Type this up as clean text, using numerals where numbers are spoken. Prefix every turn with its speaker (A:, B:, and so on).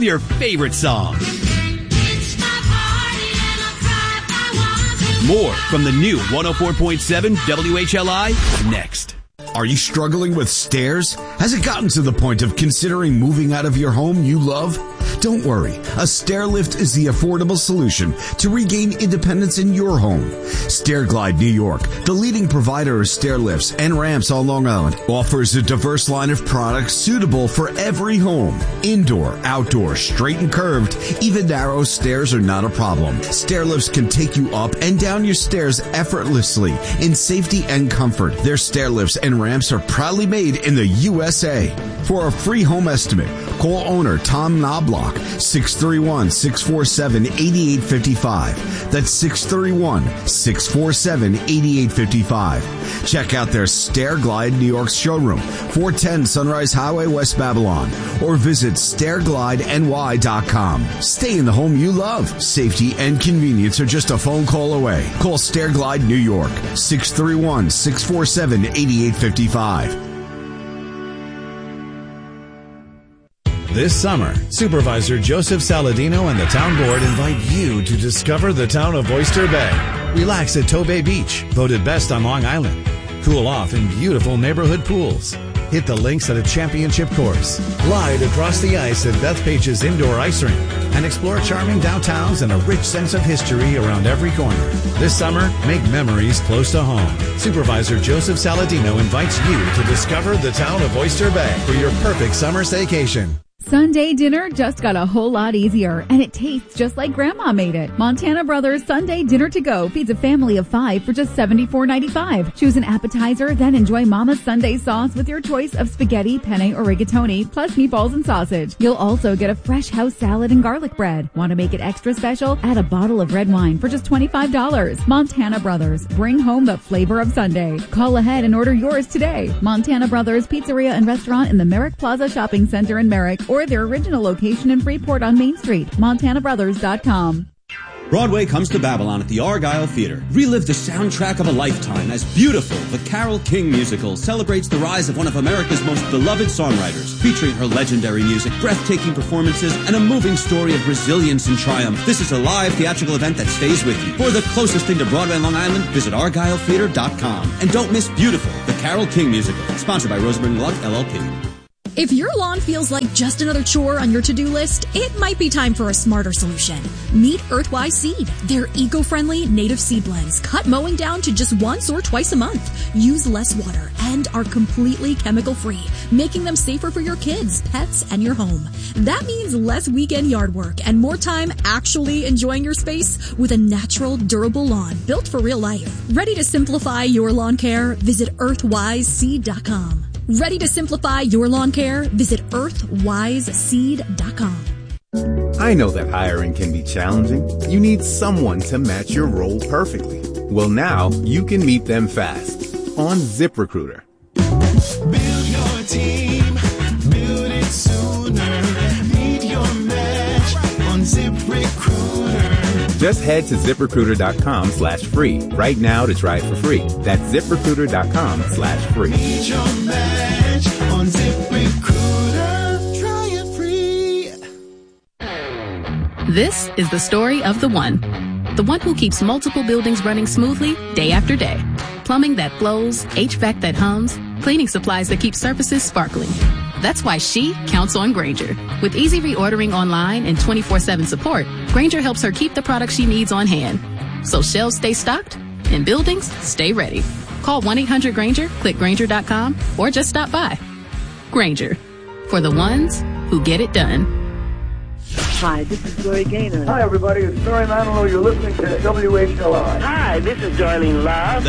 A: of your favorite songs. More from the new 104.7 WHLI next.
B: Are you struggling with stairs? Has it gotten to the point of considering moving out of your home you love? Don't worry. A stair lift is the affordable solution to regain independence in your home. Stairglide New York, the leading provider of stair lifts and ramps on Long Island, offers a diverse line of products suitable for every home. Indoor, outdoor, straight and curved, even narrow stairs are not a problem. Stair lifts can take you up and down your stairs effortlessly in safety and comfort. Their stair lifts and ramps are proudly made in the USA. For a free home estimate, call owner Tom Knobloch, 631-647-8855. That's 631-647-8855. Check out their Stairglide New York showroom, 410 Sunrise Highway, West Babylon, or visit stairglideny.com. Stay in the home you love. Safety and convenience are just a phone call away. Call Stairglide New York, 631-647-8855.
C: This summer, Supervisor Joseph Saladino and the town board invite you to discover the town of Oyster Bay. Relax at Tobay Beach, voted best on Long Island. Cool off in beautiful neighborhood pools. Hit the links at a championship course. Glide across the ice at Bethpage's indoor ice rink. And explore charming downtowns and a rich sense of history around every corner. This summer, make memories close to home. Supervisor Joseph Saladino invites you to discover the town of Oyster Bay for your perfect summer staycation.
D: Sunday dinner just got a whole lot easier, and it tastes just like Grandma made it. Montana Brothers Sunday Dinner to Go feeds a family of 5 for just $74.95. Choose an appetizer, then enjoy Mama's Sunday sauce with your choice of spaghetti, penne, or rigatoni, plus meatballs and sausage. You'll also get a fresh house salad and garlic bread. Want to make it extra special? Add a bottle of red wine for just $25. Montana Brothers, bring home the flavor of Sunday. Call ahead and order yours today. Montana Brothers Pizzeria and Restaurant in the Merrick Plaza Shopping Center in Merrick, or their original location in Freeport on Main Street. MontanaBrothers.com.
A: Broadway comes to Babylon at the Argyle Theater. Relive the soundtrack of a lifetime as beautiful. The Carole King musical celebrates the rise of one of America's most beloved songwriters, featuring her legendary music, breathtaking performances, and a moving story of resilience and triumph. This is a live theatrical event that stays with you. For the closest thing to Broadway and Long Island, visit ArgyleTheater.com. And don't miss Beautiful, the Carole King musical, sponsored by Rosenberg & Gluck, LLP.
E: If your lawn feels like just another chore on your to-do list, it might be time for a smarter solution. Meet Earthwise Seed. They're eco-friendly native seed blends. Cut mowing down to just once or twice a month. Use less water and are completely chemical-free, making them safer for your kids, pets, and your home. That means less weekend yard work and more time actually enjoying your space with a natural, durable lawn built for real life. Ready to simplify your lawn care? Visit earthwiseseed.com. Ready to simplify your lawn care? Visit earthwiseseed.com.
F: I know that hiring can be challenging. You need someone to match your role perfectly. Well, now you can meet them fast on ZipRecruiter.
G: Build your team, build it sooner. Meet your match on ZipRecruiter.
F: Just head to ZipRecruiter.com/free right now to try it for free. That's ZipRecruiter.com/free.
G: Meet your match on ZipRecruiter. Try it free.
H: This is the story of the one who keeps multiple buildings running smoothly day after day. Plumbing that flows, HVAC that hums, cleaning supplies that keep surfaces sparkling. That's why she counts on Grainger. With easy reordering online and 24/7 support, Grainger helps her keep the products she needs on hand. So shelves stay stocked and buildings stay ready. Call 1-800-GRAINGER, click Grainger.com, or just stop by. Grainger, for the ones who get it done.
I: Hi, this is Gloria Gaynor.
J: Hi, everybody. It's Mary Manilow. You're listening to WHLI.
I: Hi, this is Darlene Love.
A: The